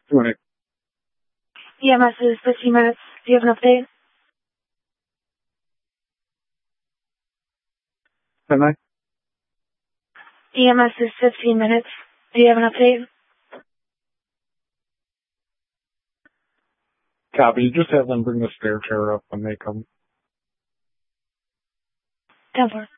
20. EMS is 15 minutes. Do you have an update? Am I? EMS is 15 minutes. Do you have an update? Copy. Just have them bring the stair chair up when they come. 10-4.